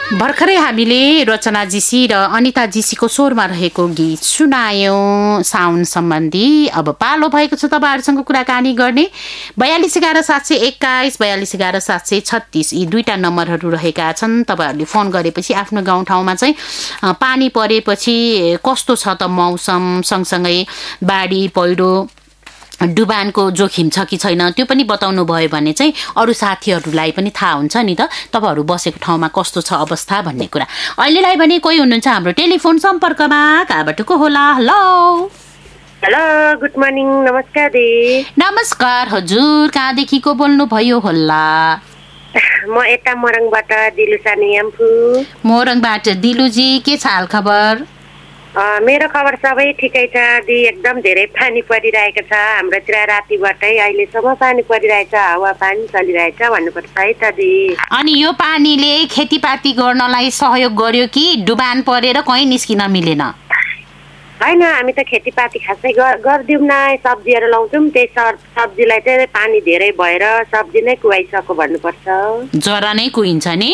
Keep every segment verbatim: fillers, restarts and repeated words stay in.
भर्खरै हामीले रचना जीसी र अनिता जीसीको स्वरमा रहेको गीत सुनायौं साउन सम्बन्धी। अब पालो भएको छ तपाईँहरूसँग कुराकानी गर्ने। बयालिस एघार सात सय एक्काइस बयालिस एघार सात सय छत्तिस यी दुईटा नम्बरहरू रहेका छन्। तपाईँहरूले फोन गरेपछि आफ्नो गाउँठाउँमा चाहिँ पानी परेपछि कस्तो छ त मौसम, सँगसँगै बाढी पहिरो डुबानको जोखिम छ कि छैन त्यो पनि बताउनु भयो भने चाहिँ अरू साथीहरूलाई पनि थाहा हुन्छ नि त तपाईँहरू बसेको ठाउँमा कस्तो छ अवस्था भन्ने कुरा। अहिलेलाई भने कोही हुनुहुन्छ हाम्रो टेलिफोन सम्पर्कमा, कहाँबाट को होला? हेलो हेलो, गुड मर्निङ, नमस्कार दी। नमस्कार हजुर, कहाँदेखि को बोल्नु भयो होला? म यता मोरङबाट दिलु सानी याम्फू। मोरङबाट दिलुजी, के छ हाल खबर? मेरो खबर सबै ठिकै छ दी। एकदम धेरै पानी परिरहेको छ हाम्रोतिर, रातिबाटै अहिलेसम्म पानी परिरहेछ, हावा पानी चलिरहेछ भन्नुपर्छ है त दी। अनि यो पानीले खेतीपाती गर्नलाई सहयोग गर्यो कि डुबान परेर कहीँ निस्किन मिलेन? होइन, हामी त खेतीपाती खासै गर्दिउँ न, सब्जीहरू लाउँछौँ। त्यही सब्जीलाई चाहिँ पानी धेरै भएर सब्जी नै कुहाइसक्यो भन्नुपर्छ। जरा नै कुहिन्छ नि?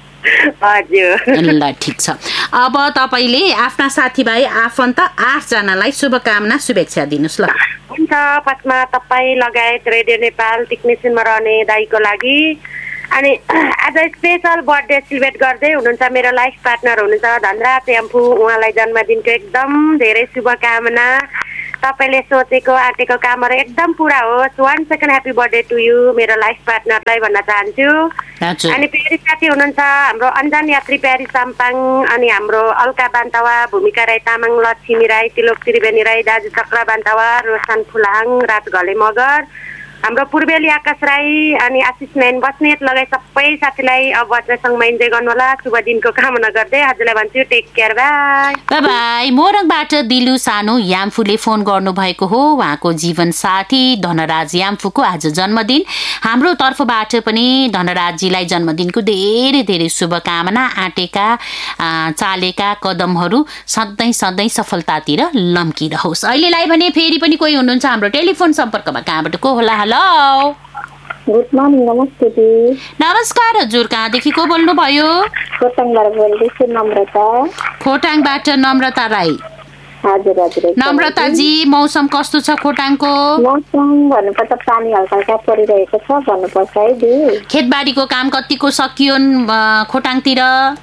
हजुर। ल ठिक छ। अब तपाईँले आफ्ना साथीभाइ आफन्त आठजनालाई शुभकामना शुभेच्छा दिनुहोस् ल। हुन्छ, फर्स्टमा तपाईँ लगायत रेडियो नेपाल टेक्निसियनमा रहने दाइको लागि अनि आज स्पेसल बर्थडे सेलिब्रेट गर्दै हुनुहुन्छ मेरो लाइफ पार्टनर हुनुहुन्छ धनराज याम्फू, उहाँलाई जन्मदिनको एकदम धेरै शुभकामना। तपाईँले सोचेको आँटेको कामहरू एकदम पुरा होस्। One second happy birthday to you मेरो लाइफ पार्टनरलाई भन्न चाहन्छु। अनि प्यारी साथी हुनुहुन्छ हाम्रो अन्जान यात्री प्यारी साम्पाङ, अनि हाम्रो अल्का बान्तवा, भूमिका राई तामाङ, लक्ष्मी राई, तिलोक त्रिवेणी राई, दाजु चक्र बान्तवा, रोशन फुलाङ, रात घले मगर, हाम्रो पूर्वेली आकाश राई, अनि आशिष नयन बस्नेत लगायत सबै साथीलाई अब बच्चासँगमा इन्जोय गर्नु होला। शुभ दिनको कामना गर्दै हजुरलाई भन्छु टेक केयर, बाई बाई। मोरङबाट दिलु सानो याम्फूले फोन गर्नुभएको हो। उहाँको जीवन साथी धनराज याम्फूको आज जन्मदिन। हाम्रो तर्फबाट पनि धनराजजीलाई जन्मदिनको धेरै धेरै शुभकामना। आँटेका चालेका कदमहरू सधैँ सधैँ सफलतातिर लम्किरहोस्। अहिलेलाई भने फेरि पनि कोही हुनुहुन्छ हाम्रो टेलिफोन सम्पर्कमा, कहाँबाट को होला? हेलो, गुड मर्निङ, नमस्ते दी। नमस्कार हजुर, कहाँदेखि को बोल्नुभयो? खोटाङबाट बोल्दैछु, नम्रता। खोटाङबाट नम्रता राई। हजुर हजुर। नम्रताजी, मौसम कस्तो छ खोटाङको? मौसम भन्नुपर्दा पानी हल्का हल्का परिरहेको छ भन्नुपर्छ है दी। खेतबारीको काम कतिको सकियो खोटाङतिर?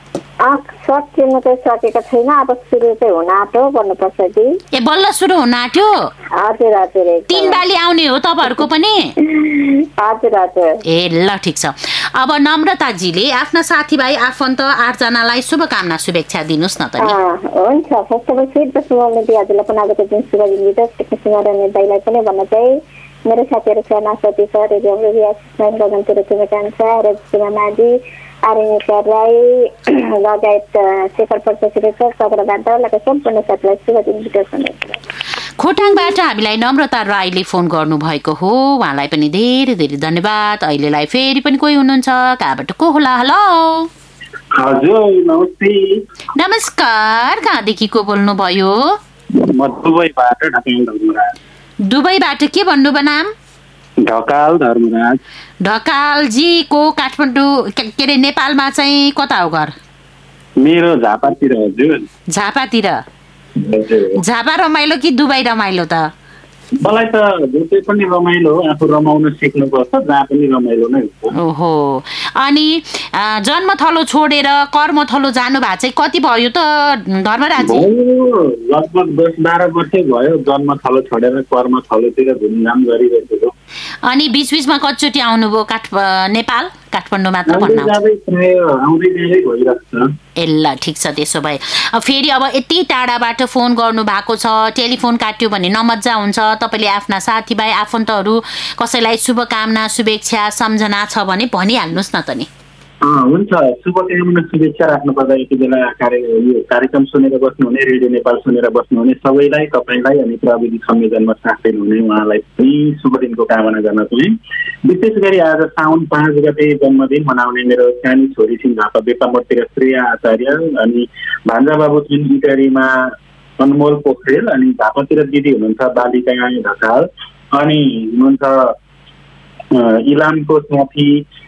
सकिनु चाहिँ सकेको छैन, अब सुरु चाहिँ हुन आँट्यो भन्नुपर्छ दी। ए, बल्ल सुरु हुन आँट्यो? हजुर हजुर। तीन बाली आउने हो तपाईँहरूको पनि? हजुर हजुर। ए ल ठिक छ। अब नम्रताजीले आफ्ना साथीभाइ आफन्त आठजनालाई शुभकामना शुभेच्छा दिनुहोस् न त। हुन्छ, फर्स्ट अफ अल फेरि त सुनाउने दी हजुरलाई पनि आजको दिन शुभ दिन दिँदा टेक्निसियनमा रहने दाइलाई पनि भन्न चाहिँ मेरो साथीहरू छ नासती छ, रेडियो गगनतिर शुभकामना, रजिमा माझी, आर्यका राई लगायत शेखर प्रसाद चक्रबाट लगायत सम्पूर्ण साथीलाई शुभ दिन बिताउँछ। खोटाङबाट हामीलाई नम्रता राईले फोन गर्नुभएको हो, उहाँलाई पनि धेरै धेरै धन्यवाद। अहिलेलाई फेरि पनि कोही हुनुहुन्छ, कहाँबाट को होला? हेलो हजुर, नमस्ते। नमस्कार, कहाँदेखि को बोल्नुभयो? म दुबईबाट ढकाल धर्मराज। दुबईबाट के भन्नुभयो नाम? ढकाल धर्मराज। ढकालजी को काठमाडौँ के अरे नेपालमा चाहिँ कता हो घर? मेरो झापातिर हजुर। झापातिर? झापा रमाइलो कि दुबई रमाइलो त? मलाई त दुवै पनि रमाइलो हो, आफू रमाउन सिक्नुपर्छ, जहाँ पनि रमाइलो नै हुन्छ। ओहो, अनि जन्मथलो छोडेर कर्मथलो जानु भएको चाहिँ कति भयो त धर्मराजी? लगभग दस बाह्र वर्षै भयो जन्मथलो छोडेर कर्मथलोतिर घुमघाम गरिरहेको। अनि बिच बिचमा कतिचोटि आउनुभयो काठ नेपाल काठमाडौँमा त भन्न? ए ल ठिक छ। त्यसो भए फेरि अब यति टाढाबाट फोन गर्नु भएको छ, टेलिफोन काट्यो भने नमजा हुन्छ। तपाईँले आफ्ना साथीभाइ आफन्तहरू कसैलाई शुभकामना शुभेच्छा सम्झना छ भने भनिहाल्नुहोस् न त नि। हुन्छ, शुभकामना शुभेच्छा राख्नुपर्दा यति बेला कार्य यो कार्यक्रम सुनेर बस्नुहुने, रेडियो नेपाल सुनेर बस्नुहुने सबैलाई, तपाईँलाई अनि प्रविधि संयोजनमा साथ दिनुहुने उहाँलाई पनि शुभ दिनको कामना गर्न चाहे। विशेष गरी आज साउन पाँच गते जन्मदिन मनाउने मेरो सानो छोरी छिन् झापा बेपामोडतिर श्रेया आचार्य, अनि भान्जा बाबु छिन् इटरीमा अनमोल पोखरेल, अनि झापातिर दिदी हुनुहुन्छ बालिका ढकाल, अनि हुनुहुन्छ इलामको साथी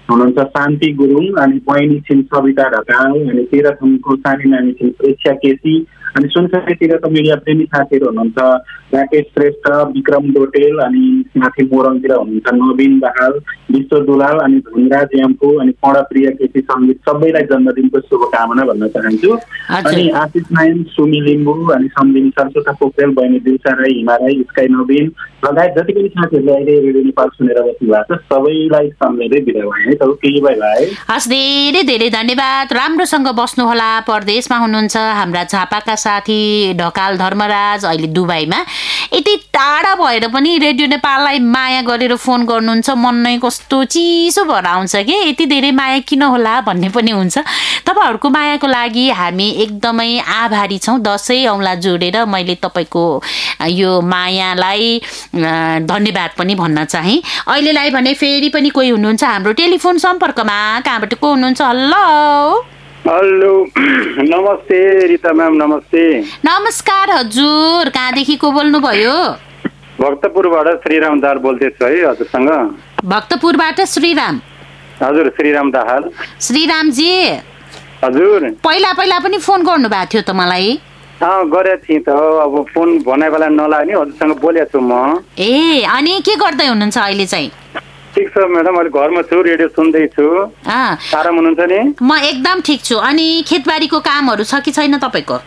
हुनुहुन्छ शान्ति गुरुङ अनि बहिनी छिन् सविता ढकाल अनि तेह्रथुमको सानी नानी छिन् प्रेक्षा केसी अनि सुनसरीतिरको मिडिया प्रेमी साथीहरू हुनुहुन्छ राकेश श्रेष्ठ विक्रम डोटेल अनि माथि मोरङतिर हुनुहुन्छ नवीन बहाल विश्व दुलाल अनि धुनराज याम्पू अनि पढप्रिय केसी सङ्गीत सबैलाई जन्मदिनको शुभकामना भन्न चाहन्छु। अनि आशिष नायन सुमी लिम्बू अनि सम्झिनी सरस्वता पोखरेल बहिनी दिलसा राई हिमा राई स्काई नवीन लगायत जति पनि साथीहरूले अहिले रेडियो नेपाल सुनेर बस्नु भएको छ सबैलाई सम्झँदै बिदा भए है त केही भयो भाइ। हस् धेरै धेरै धन्यवाद। राम्रोसँग बस्नुहोला। परदेशमा हुनुहुन्छ हाम्रा झापाका साथी ढकाल धर्मराज अहिले दुबईमा। यति टाढा भएर पनि रेडियो नेपाललाई माया गरेर फोन गर्नुहुन्छ। मन नै कस्तो चिसो भएर आउँछ कि यति धेरै माया किन होला भन्ने पनि हुन्छ। तपाईँहरूको मायाको लागि हामी एकदमै आभारी छौँ। दसैँ औँला जोडेर मैले तपाईँको यो मायालाई धन्यवाद पनि भन्न चाहेँ। अहिलेलाई भने फेरि पनि कोही हुनुहुन्छ हाम्रो टेलिफोन सम्पर्कमा। कहाँबाट को हुनुहुन्छ? हल्लो हेलो नमस्ते रिता म्याम। नमस्ते। नमस्कार हजुर। कहाँदेखि को बोल्नुभयो? भक्तपुरबाट श्रीराम दाहाल बोल्दैछु है हजुरसँग। भक्तपुरबाट श्रीराम? हजुर श्रीराम दाहाल। श्रीरामजी हजुर पहिला पहिला पनि फोन गर्नु भएको थियो त मलाई? अँ गरेको थिएँ त। अब फोन भनाइ बेला नलाग्ने हजुरसँग बोलेको छु म। ए अनि के गर्दै हुनुहुन्छ अहिले चाहिँ? ठिक छ म्याडम अहिले घरमा छु रेडियो सुन्दैछु। आराम हुनुहुन्छ नि? म एकदम ठिक छु। अनि खेतबारीको कामहरू छ कि छैन तपाईँको?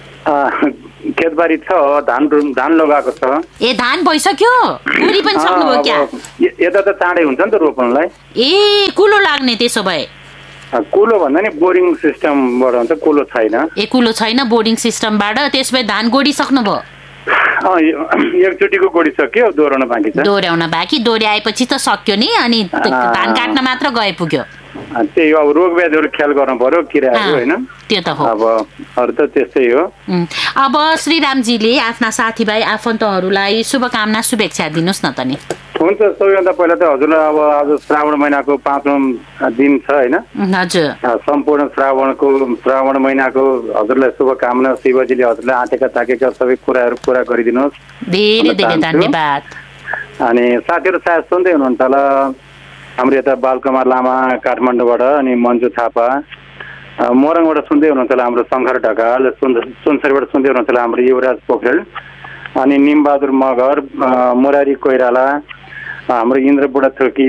खेतबारी छ धान धान लगाएको छ। ए धान भइसक्यो? गोडी पनि सक्नुभयो क्या? यता त चाँडै हुन्छ नि त रोप्नलाई। ए कुलो लाग्ने त्यसो भए? कुलो भन्दा नि बोरिङ सिस्टमबाट हुन्छ कुलो छैन। ए कुलो छैन बोरिङ सिस्टमबाट। त्यसो भए धान गोडी सक्नुभयो? एकचोटिको गोडी सक्यो दोहोऱ्याउन बाँकी छ। दोहोऱ्याउन बाँकी। दोहोऱ्याएपछि त सक्यो नि अनि धान काट्न मात्र गए पुग्यो। त्यही हो अब रोग व्याधिहरू ख्याल गर्नु पर्यो किराहरू होइन। त्यो त हो। अब अरू त त्यस्तै हो। अब श्रीरामजीले आफ्ना साथीभाइ आफन्तहरूलाई शुभकामना शुभेच्छा दिनुहोस् न त नि। हुन्छ सबैभन्दा पहिला त हजुरलाई अब आज श्रावण महिनाको पाँचौँ दिन छ होइन? हजुर। सम्पूर्ण श्रावणको श्रावण महिनाको हजुरलाई शुभकामना। शिवजीले हजुरलाई आँटेका ताकेका सबै कुराहरू पुरा गरिदिनुहोस्। धेरै धेरै धन्यवाद। अनि साथीहरू सायद सुन्दै हुनुहुन्छ होला हाम्रो यता बालकुमार लामा काठमाडौँबाट अनि मन्जु थापा मोरङबाट सुन्दै हुनुहुन्छ होला हाम्रो शङ्कर ढकाल सुन सुनसरीबाट सुन्दै हुनुहुन्छ होला हाम्रो युवराज पोखरेल अनि निमबहादुर मगर मुरारी कोइराला हाम्रो इन्द्र बुढाथोकी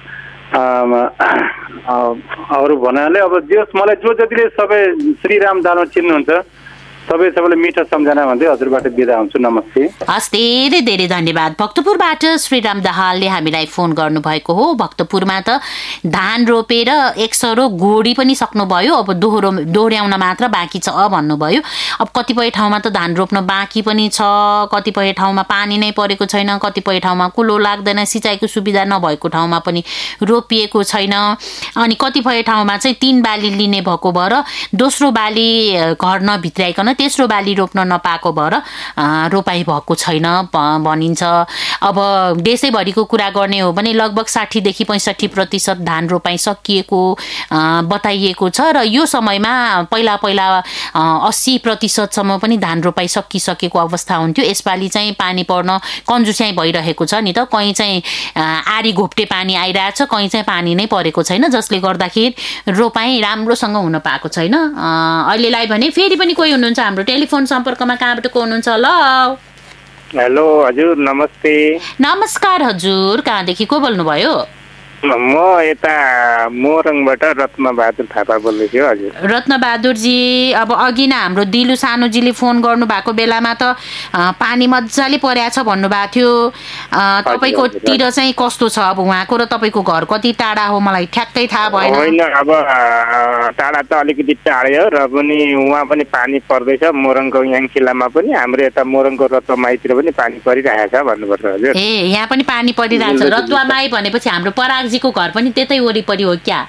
अरू भन्नाले अब जो मलाई जो जतिले सबै श्रीराम दाहाल चिन्नुहुन्छ सबै सबैलाई मिठो सम्झना भन्दै हजुरबाट बिदा हुन्छु। नमस्ते। हस् धेरै धेरै धन्यवाद। भक्तपुरबाट श्रीराम दाहालले हामीलाई फोन गर्नुभएको हो। भक्तपुरमा त धान रोपेर एक सरो गोडी पनि सक्नुभयो। अब दोहोरो दोहोऱ्याउन मात्र बाँकी छ भन्नुभयो। अब कतिपय ठाउँमा त धान रोप्न बाँकी पनि छ, कतिपय ठाउँमा पानी नै परेको छैन, कतिपय ठाउँमा कुलो लाग्दैन, सिँचाइको सुविधा नभएको ठाउँमा पनि रोपिएको छैन। अनि कतिपय ठाउँमा चाहिँ तीन बाली लिने भएको भएर दोस्रो बाली घर नभित्राइकन तेस्रो बाली रोप्न नपाएको भएर रोपाई भएको छैन भनिन्छ। अब देशैभरिको कुरा गर्ने हो भने लगभग साठीदेखि पैँसठी प्रतिशत धान रोपाई सकिएको बताइएको छ र यो समयमा पहिला पहिला अस्सी प्रतिशतसम्म पनि धान रोपाई सकिसकेको अवस्था हुन्थ्यो। यसपालि चाहिँ पानी पर्न कन्जुस्याइ भइरहेको छ नि त। कहीँ चाहिँ आरी घोप्टे पानी आइरहेछ, कहीँ चाहिँ पानी नै परेको छैन, जसले गर्दाखेरि रोपाई राम्रोसँग हुन पाएको छैन। अहिलेलाई भने फेरि पनि कोही हुनुहुन्छ हाम्रो टेलिफोन सम्पर्कमा। कहाँबाट को हुनुहुन्छ? ल हेलो हजुर नमस्ते। नमस्कार हजुर। कहाँदेखि को बोल्नुभयो? म यता मोरङबाट रत्नबहादुर थापा बोल्दैछु हजुर। रत्नबहादुरजी अब अघि नै हाम्रो दिलु सानोजीले फोन गर्नु भएको बेलामा त पानी मजाले परेछ भन्नुभएको थियो। तपाईँको तिर चाहिँ कस्तो छ? अब उहाँको र तपाईँको घर कति टाढा हो मलाई ठ्याक्कै थाहा भएन। होइन अब टाढा त अलिकति टाढै हो र पनि उहाँ पनि पानी पर्दैछ। मोरङको याङखिलामा पनि हाम्रो यता मोरङको रत्वामाईतिर पनि पानी परिरहेछ भन्नुपर्छ हजुर। ए यहाँ पनि पानी परिरहेछ। रत्वामाई भनेपछि हाम्रो पराग को घर पनि त्यतै वरिपरि हो क्या?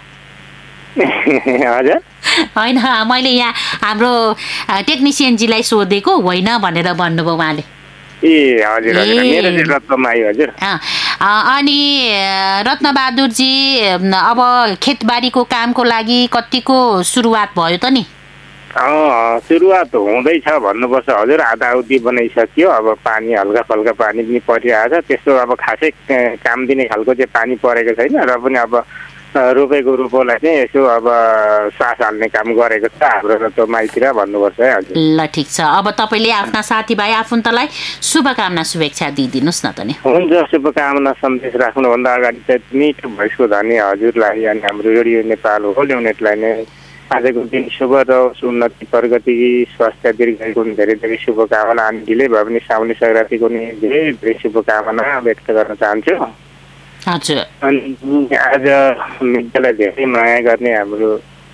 हजुर होइन मैले यहाँ हाम्रो टेक्निसियनजीलाई सोधेको होइन भनेर भन्नुभयो उहाँले। ए हजुर मेरो रत्नमाई हजुर। अनि रत्नबहादुरजी अब खेतबारीको कामको लागि कतिको सुरुवात भयो त नि? सुरुवात हुँदैछ भन्नुपर्छ हजुर। आधा उधी बनाइसक्यो। अब पानी हल्का फल्का पानी पनि परिरहेछ। त्यस्तो अब खासै काम दिने खालको चाहिँ पानी परेको छैन र पनि अब रोपेको रोपोलाई चाहिँ यसो अब सास हाल्ने काम गरेको छ हाम्रो रतो माइतिर भन्नुपर्छ है हजुर। ल ठिक छ, अब तपाईँले आफ्ना साथीभाइ आफन्तलाई शुभकामना शुभेच्छा दिइदिनुहोस् न त नि। हुन्छ, शुभकामना सन्देश राख्नुभन्दा अगाडि चाहिँ मिठो भोइसको धनी हजुरलाई अनि हाम्रो रेडियो नेपाल होल युनिटलाई नै आजको दिन शुभ रहोस्, उन्नति प्रगति स्वास्थ्य दीर्घायुको धेरै धेरै शुभकामना अनि ढिलै भए पनि साउने सङ्क्रान्तिको नि धेरै धेरै शुभकामना व्यक्त गर्न चाहन्छु। हजुर। अनि आज मिडियालाई धेरै माया गर्ने हाम्रो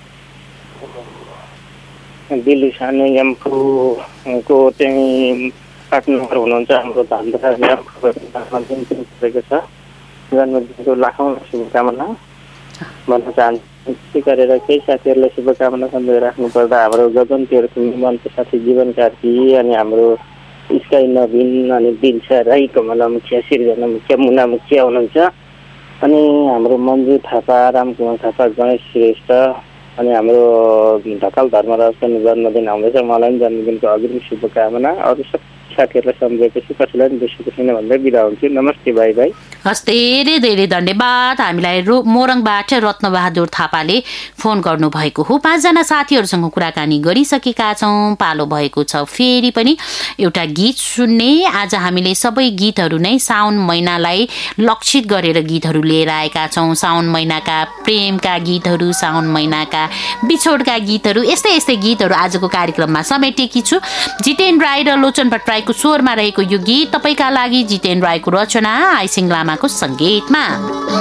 दिल्ली सानो एम्फूको चाहिँ पार्टनर हुनुहुन्छ हाम्रो धन्द्रा जन्मदिनको छ, जन्मदिनको लाखौँ शुभकामना भन्न चाहन्छु। त्यही गरेर केही साथीहरूलाई शुभकामना सन्देश राख्नुपर्दा हाम्रो गगन तेह्रथुम मञ्च साथी जीवन कार्की अनि हाम्रो स्काई नवीन अनि दिलसा राई, कमला मुखिया, सिर्जना मुखिया, मुना मुखिया हुनुहुन्छ अनि हाम्रो मन्जु थापा, रामकुमार थापा, गणेश श्रेष्ठ अनि हाम्रो ढकाल धर्मराजको जन्मदिन आउँदैछ, मलाई पनि जन्मदिनको अग्रिम शुभकामना। अरू सब साथीहरूलाई सम्झेपछि कसैलाई पनि बिर्सेको छैन भन्दै बिदा हुन्छु। नमस्ते भाइ भाइ। हस्, धेरै धेरै धन्यवाद। हामीलाई रो मोरङबाट रत्नबहादुर थापाले फोन गर्नुभएको हो। पाँचजना साथीहरूसँग कुराकानी गरिसकेका छौँ, पालो भएको छ फेरि पनि एउटा गीत सुन्ने। आज हामीले सबै गीतहरू नै साउन महिनालाई लक्षित गरेर गीतहरू लिएर आएका छौँ। साउन महिनाका प्रेमका गीतहरू, साउन महिनाका बिछोडका गीतहरू, यस्तै यस्तै गीतहरू आजको कार्यक्रममा समेटेकी छु। जितेन राई र लोचन भट्टराईको स्वरमा रहेको यो गीत तपाईँका लागि जितेन राईको रचना, आइसिङ लामाको सङ्गीतमा।